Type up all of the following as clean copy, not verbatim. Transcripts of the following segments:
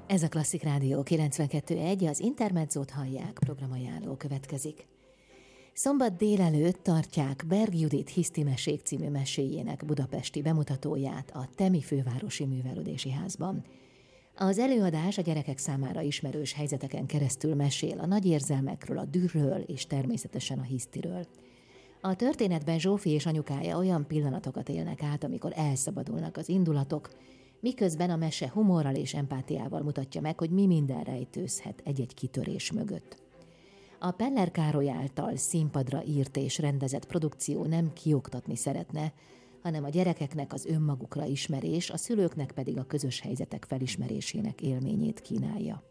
Ez a Klasszik Rádió 92.1, az Intermezzót hallják, programajánló következik. Szombat délelőtt tartják Berg Judit Hisztimesék című meséjének budapesti bemutatóját a Temi Fővárosi Művelődési Házban. Az előadás a gyerekek számára ismerős helyzeteken keresztül mesél a nagy érzelmekről, a dűről és természetesen a hisztiről. A történetben Zsófi és anyukája olyan pillanatokat élnek át, amikor elszabadulnak az indulatok, miközben a mese humorral és empátiával mutatja meg, hogy mi minden rejtőzhet egy-egy kitörés mögött. A Peller Károly által színpadra írt és rendezett produkció nem kioktatni szeretne, hanem a gyerekeknek az önmagukra ismerés, a szülőknek pedig a közös helyzetek felismerésének élményét kínálja.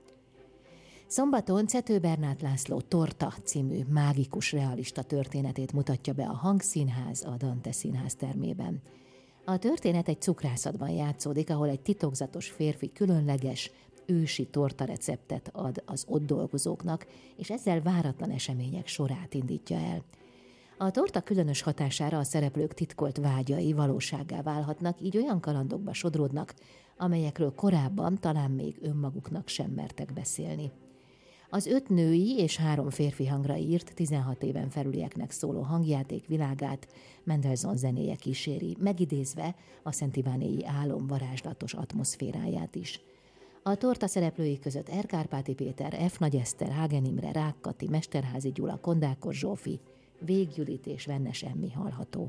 Szombaton Czető Bernát László Torta című mágikus realista történetét mutatja be a Hangszínház a Dante Színház termében. A történet egy cukrászatban játszódik, ahol egy titokzatos férfi különleges, ősi tortareceptet ad az ott dolgozóknak, és ezzel váratlan események sorát indítja el. A torta különös hatására a szereplők titkolt vágyai valósággá válhatnak, így olyan kalandokba sodródnak, amelyekről korábban talán még önmaguknak sem mertek beszélni. Az 5 női és 3 férfi hangra írt, 16 éven felülieknek szóló hangjáték világát Mendelssohn zenéje kíséri, megidézve a Szent Ivánéi álom varázslatos atmoszféráját is. A torta szereplői között R. Kárpáti Péter, F. Nagy Eszter, Hagen Imre, Rák Kati, Mesterházy Gyula, Kondákos Zsófi, Vég Judit és Vennes Emmi hallható.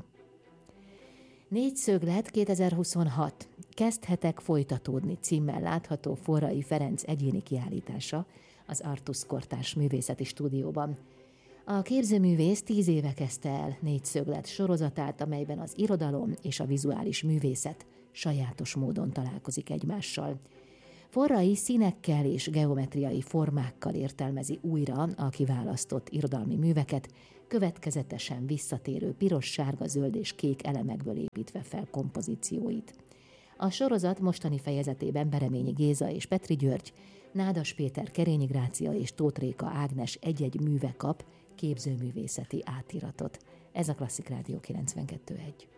4 szöglet 2026. Kezdhetek folytatódni címmel látható Forrai Ferenc egyéni kiállítása az Artus Kortárs Művészeti Stúdióban. A képzőművész 10 éve kezdte el 4 szöglet sorozatát, amelyben az irodalom és a vizuális művészet sajátos módon találkozik egymással. Forrai színekkel és geometriai formákkal értelmezi újra a kiválasztott irodalmi műveket, következetesen visszatérő piros, sárga, zöld és kék elemekből építve fel kompozícióit. A sorozat mostani fejezetében Bereményi Géza és Petri György, Nádas Péter, Kerényi Grácia és Tóth Réka Ágnes egy-egy műve kap képzőművészeti átiratot. Ez a Klasszik Rádió 92.1.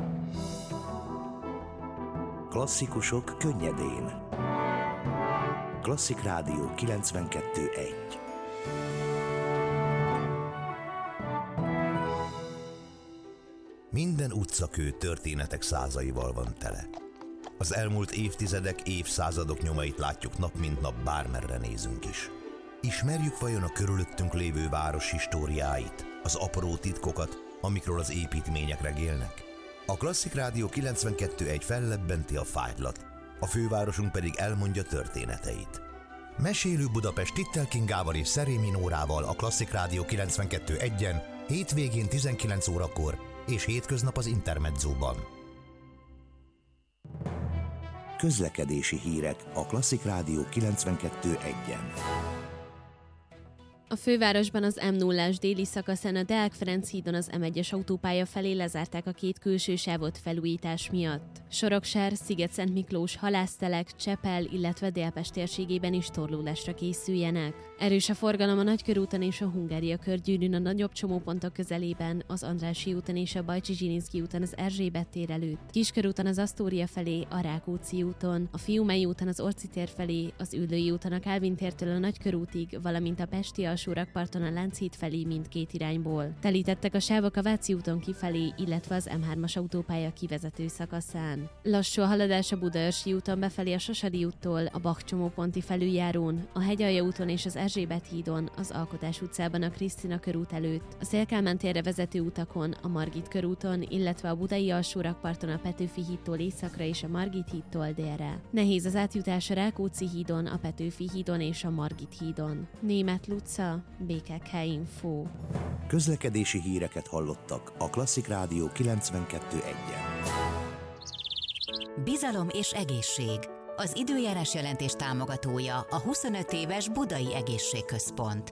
Klasszikusok könnyedén. Klasszik Rádió 92.1. Minden utcakő történetek százaival van tele. Az elmúlt évtizedek, évszázadok nyomait látjuk nap mint nap, bármerre nézünk is. Ismerjük vajon a körülöttünk lévő város históriáit, az apró titkokat, amikről az építmények regélnek? A Klasszik Rádió 92.1 fellebbenti a fájtlat, a fővárosunk pedig elmondja történeteit. Mesélő Budapest Tittel Kingával és Szerémi Nórával a Klasszik Rádió 92.1-en, hétvégén 19 órakor és hétköznap az Intermezzóban. Közlekedési hírek a Klasszik Rádió 92.1-en. A fővárosban az M0-ás déli szakaszán a Deák Ferenc hídon az M1-es autópálya felé lezárták a 2 külső sávot felújítás miatt. Soroksár, Sziget-Szent Miklós, Halásztelek, Csepel, illetve Délpest térségében is torlódásra készüljenek. Erős a forgalom a Nagykörúton és a Hungária körgyűrűn a nagyobb csomópontok közelében, az Andrássy úton és a Bajcsi-Zsilinszky úton az Erzsébet tér előtt, Kiskörúton az Asztória felé, a Rákóczi úton, a Fiumei úton az Orci tér felé, az Üllői úton a Kálvin tértől a Nagykörútig, valamint a Pesti alsórakparton a Lánchíd felé mindkét irányból. Telítettek a sávok a Váci úton kifelé, illetve az M3-as autópálya kivezető szakaszán. Lassú a haladás a Budaörsi úton befelé a Sasadi úttól, a Bach csomóponti felüljárón, a Hegyalja úton és az Erzsébet hídon, az Alkotás utcában a Krisztina körút előtt, a Széll-Kálmán térre vezető utakon, a Margit körúton, illetve a Budai alsórakparton a Petőfi hídtól északra és a Margit hídtól délre. Nehéz az átjutás a Rákóczi hídon, a Petőfi hídon és a Margit hídon. Németh Luca, BKK Info. Közlekedési híreket hallottak a Klasszik Rádió 92.1-en. Bizalom és egészség. Az időjárás jelentés támogatója a 25 éves Budai Egészségközpont.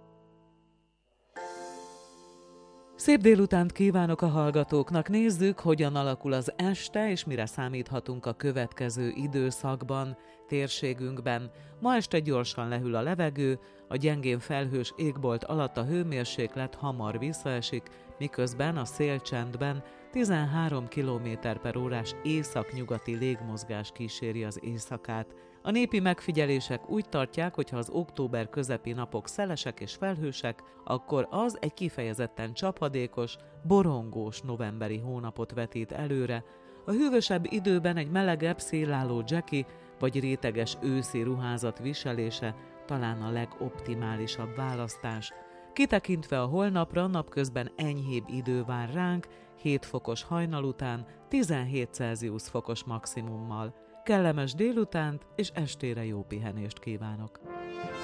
Szép délutánt kívánok a hallgatóknak! Nézzük, hogyan alakul az este, és mire számíthatunk a következő időszakban, térségünkben. Ma este gyorsan lehűl a levegő, a gyengén felhős égbolt alatt a hőmérséklet hamar visszaesik, miközben a szélcsendben 13 km/h északnyugati légmozgás kíséri az éjszakát. A népi megfigyelések úgy tartják, hogy ha az október közepi napok szelesek és felhősek, akkor az egy kifejezetten csapadékos, borongós novemberi hónapot vetít előre. A hűvösebb időben egy melegebb, szélálló dzseki vagy réteges őszi ruházat viselése talán a legoptimálisabb választás. Kitekintve a holnapra, napközben enyhébb idő vár ránk, 7 fokos hajnal után, 17 Celsius fokos maximummal. Kellemes délutánt és estére jó pihenést kívánok!